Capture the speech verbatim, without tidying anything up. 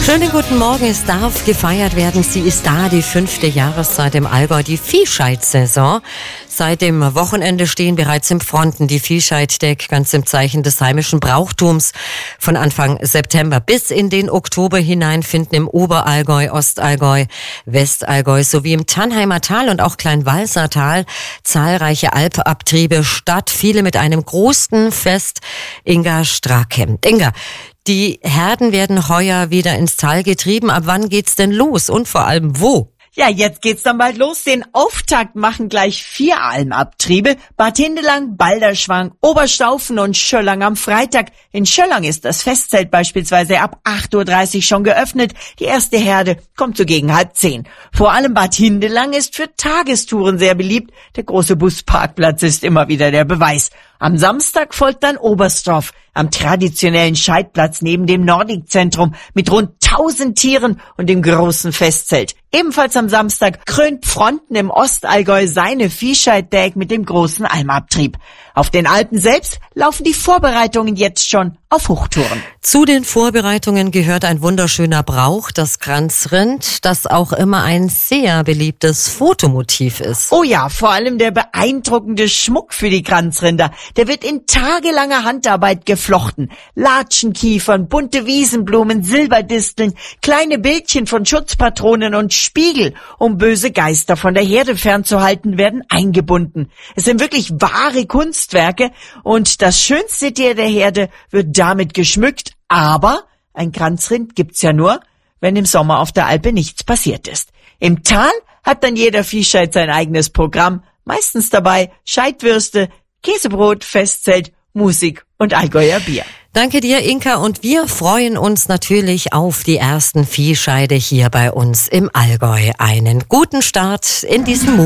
Schönen guten Morgen, es darf gefeiert werden. Sie ist da, die fünfte Jahreszeit im Allgäu, die Viehscheid-Saison. Seit dem Wochenende stehen bereits im Fronten die Viehscheiddeck, ganz im Zeichen des heimischen Brauchtums. Von Anfang September bis in den Oktober hinein finden im Oberallgäu, Ostallgäu, Westallgäu sowie im Tannheimer Tal und auch Kleinwalser Tal zahlreiche Alpabtriebe statt, viele mit einem großen Fest. Inga Stracke. Inga, die Herden werden heuer wieder ins Tal getrieben. Ab wann geht's denn los und vor allem wo? Ja, jetzt geht's dann bald los. Den Auftakt machen gleich vier Almabtriebe. Bad Hindelang, Balderschwang, Oberstaufen und Schöllang am Freitag. In Schöllang ist das Festzelt beispielsweise ab acht Uhr dreißig schon geöffnet. Die erste Herde kommt so gegen halb zehn. Vor allem Bad Hindelang ist für Tagestouren sehr beliebt. Der große Busparkplatz ist immer wieder der Beweis. Am Samstag folgt dann Oberstdorf, am traditionellen Scheidplatz neben dem Nordic-Zentrum mit rund tausend Tieren und dem großen Festzelt. Ebenfalls am Samstag krönt Pfronten im Ostallgäu seine Viehscheiddeck mit dem großen Almabtrieb. Auf den Alpen selbst laufen die Vorbereitungen jetzt schon auf Hochtouren. Zu den Vorbereitungen gehört ein wunderschöner Brauch, das Kranzrind, das auch immer ein sehr beliebtes Fotomotiv ist. Oh ja, vor allem der beeindruckende Schmuck für die Kranzrinder. Der wird in tagelanger Handarbeit geflochten. Latschenkiefern, bunte Wiesenblumen, Silberdisteln, kleine Bildchen von Schutzpatronen und Spiegel, um böse Geister von der Herde fernzuhalten, werden eingebunden. Es sind wirklich wahre Kunstwerke und das schönste Tier der Herde wird damit geschmückt. Aber ein Kranzrind gibt's ja nur, wenn im Sommer auf der Alpe nichts passiert ist. Im Tal hat dann jeder Viehscheid sein eigenes Programm. Meistens dabei Scheidwürste, Käsebrot, Festzelt, Musik und Allgäuer Bier. Danke dir, Inka, und wir freuen uns natürlich auf die ersten Viehscheide hier bei uns im Allgäu. Einen guten Start in diesem Monat.